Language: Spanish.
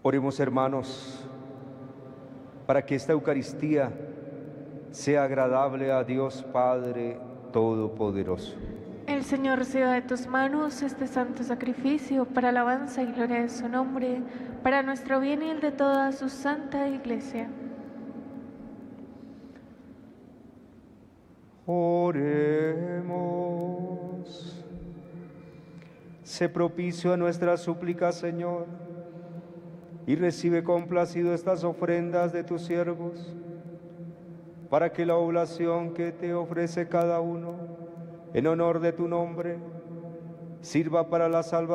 Oremos, hermanos, para que esta Eucaristía sea agradable a Dios Padre Todopoderoso. El Señor reciba de tus manos este santo sacrificio para alabanza y gloria de su nombre, para nuestro bien y el de toda su santa Iglesia. Oremos. Sé propicio a nuestra súplica, Señor, y recibe complacido estas ofrendas de tus siervos, para que la oblación que te ofrece cada uno, en honor de tu nombre, sirva para la salvación